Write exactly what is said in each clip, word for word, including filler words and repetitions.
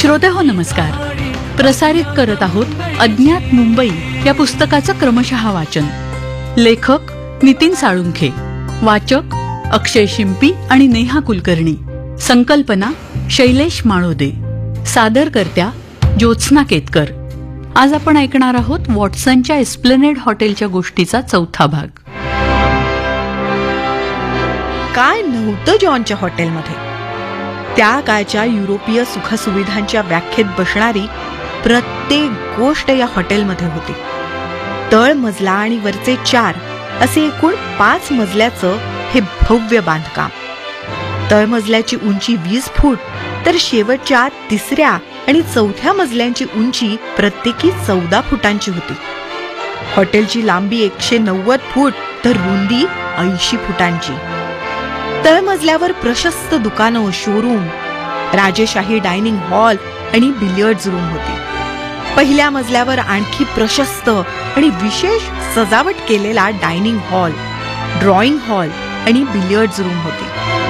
श्रोतेहो नमस्कार. प्रसारित करत आहोत अज्ञात मुंबई या पुस्तकाचं क्रमशः वाचन. लेखक नितीन साळुंखे, वाचक अक्षय शिंपी आणि नेहा कुलकर्णी. संकल्पना शैलेश माळोदे. सादरकर्त्या ज्योत्स्ना केतकर. आज आपण ऐकणार आहोत वॉटसनच्या एस्प्लनेड हॉटेलच्या गोष्टीचा चौथा भाग. काय नव्हतं जॉनच्या हॉटेलमध्ये. त्या काळच्या युरोपीय सुखसुविधांच्या व्याख्येत बसणारी प्रत्येक गोष्ट या हॉटेलमध्ये होती. तळ मजला आणि वरचे चार असे एकूण पाच मजल्याचं हे भव्य बांधकाम. तळमजल्याची उंची वीस फूट तर शेवटच्या तिसऱ्या आणि चौथ्या मजल्यांची उंची प्रत्येकी चौदा फुटांची होती. हॉटेलची लांबी एकशे नव्वद फूट तर रुंदी ऐंशी फुटांची. तळमजल्यावर प्रशस्त दुकानं, शोरूम, राजेशाही डायनिंग हॉल आणि बिलियर्ड्स रूम होती. पहिल्या मजल्यावर आणखी प्रशस्त आणि विशेष सजावट केलेला डायनिंग हॉल, ड्रॉइंग हॉल आणि बिलियर्ड्स रूम होती.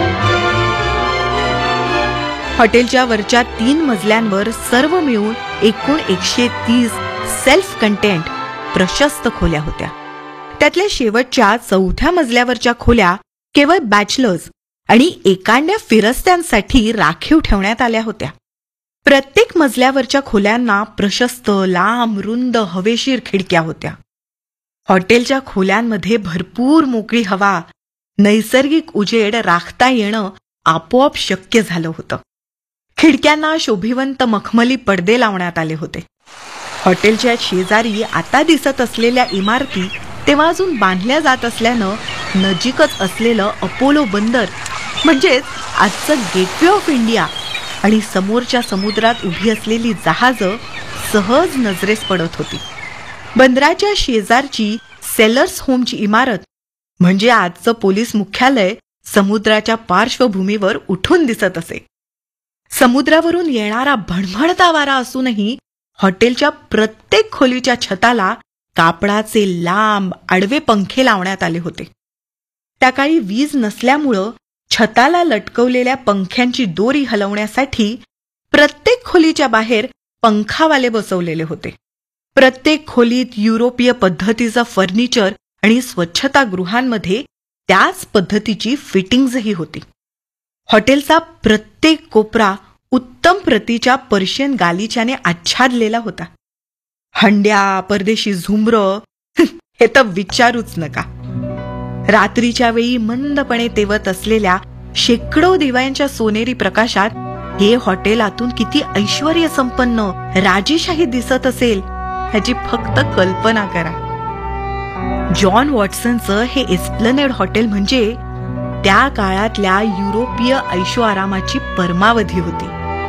हॉटेलच्या वरच्या तीन मजल्यांवर सर्व मिळून एकूण एकशे तीस सेल्फ कंटेंट प्रशस्त खोल्या होत्या. त्यातल्या शेवटच्या चौथ्या मजल्यावरच्या खोल्या केवळ बॅचलर्स आणि एकांड्या फिरस्त्यांसाठी राखीव ठेवण्यात आल्या होत्या. प्रत्येक मजल्यावरच्या खोल्यांना प्रशस्त, लांब, रुंद, हवेशीर खिडक्या होत्या. हॉटेलच्या खोल्यांमध्ये भरपूर मोकळी हवा, नैसर्गिक उजेड राखता येणं आपोआप शक्य झालं होतं. खिडक्यांना शोभिवंत मखमली पडदे लावण्यात आले होते. हॉटेलच्या शेजारी आता दिसत असलेल्या इमारती तेव्हा अजून बांधल्या जात असल्यानं नजीकच असलेलं अपोलो बंदर म्हणजेच आजचं गेटवे ऑफ इंडिया आणि समोरच्या समुद्रात उभी असलेली जहाजं सहज नजरेस पडत होती. बंदराच्या शेजारची सेलर्स होमची इमारत म्हणजे आजचं पोलीस मुख्यालय समुद्राच्या पार्श्वभूमीवर उठून दिसत असे. समुद्रावरून येणारा भणभणता वारा असूनही हॉटेलच्या प्रत्येक खोलीच्या छताला कापडाचे लांब आडवे पंखे लावण्यात आले होते. त्या काळी वीज नसल्यामुळं छताला लटकवलेल्या पंख्यांची दोरी हलवण्यासाठी प्रत्येक खोलीच्या बाहेर पंखावाले बसवलेले होते. प्रत्येक खोलीत युरोपीय पद्धतीचं फर्निचर आणि स्वच्छतागृहांमध्ये त्याच पद्धतीची फिटिंग्जही होती. हॉटेलचा प्रत्येक कोपरा उत्तम प्रतीच्या पर्शियन गालिच्याने आच्छादलेला होता. हंड्या, परदेशी झुंबरं हे तर विचारूच नका. रात्रीच्या वेळी मंदपणे तेवत असलेल्या शेकडो दिव्यांच्या सोनेरी प्रकाशात हे हॉटेल आतून किती ऐश्वर्य संपन्न, राजेशाही दिसत असेल ह्याची फक्त कल्पना करा. जॉन वॉटसनचं हे एस्प्लनेड हॉटेल म्हणजे त्या काळातल्या युरोपीय ऐशोआरामाची परमावधी होती.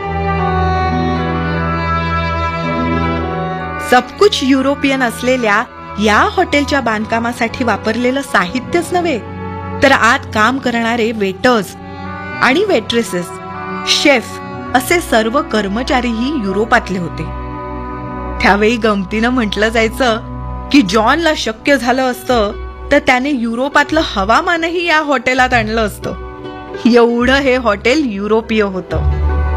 सबकुछ युरोपियन असलेल्या या हॉटेलच्या बांधकामासाठी वापरलेलं साहित्यच नव्हे तर आत काम करणारे वेटर्स आणि वेट्रेसेस, शेफ असे सर्व कर्मचारीही युरोपातले होते. त्यावेळी गमतीनं म्हटलं जायचं की जॉनला शक्य झालं असतं तर त्याने युरोपातलं हवामानही या हॉटेलात आणलं असतं. एवढं हे हॉटेल युरोपीय होतं.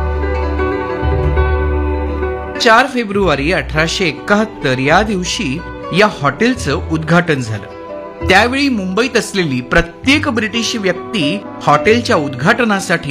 चार फेब्रुवारी अठराशे एकाहत्तर या दिवशी या हॉटेलचं उद्घाटन झालं. त्यावेळी मुंबईत असलेली प्रत्येक ब्रिटिश व्यक्ती हॉटेलच्या उद्घाटनासाठी